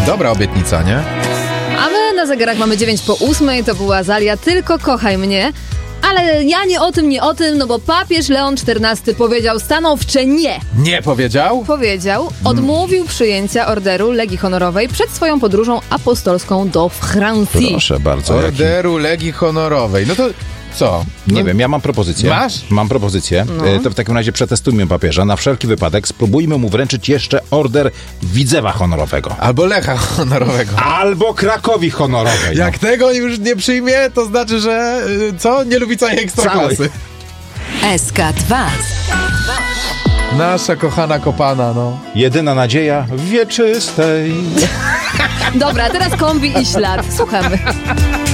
Dobra obietnica, nie? A my na zegarach mamy 9:08, to była Azalia, tylko kochaj mnie. Ale ja nie o tym, no bo papież Leon XIV powiedział stanowcze nie. Nie powiedział? Powiedział, odmówił przyjęcia orderu Legii Honorowej przed swoją podróżą apostolską do Francji. Proszę bardzo. Orderu Legii Honorowej. No to co? Nie wiem, ja mam propozycję. Masz? Mam propozycję. No. To w takim razie przetestujmy papieża. Na wszelki wypadek spróbujmy mu wręczyć jeszcze order Widzewa Honorowego. Albo Lecha Honorowego. Albo Krakowi Honorowej. Jak tego już nie przyjmie, to znaczy, że co? Nie lubi całej ekstraklasy. SK2. Nasza kochana kopana, no. Jedyna nadzieja wieczystej. Dobra, teraz kombi i ślad. Słuchamy.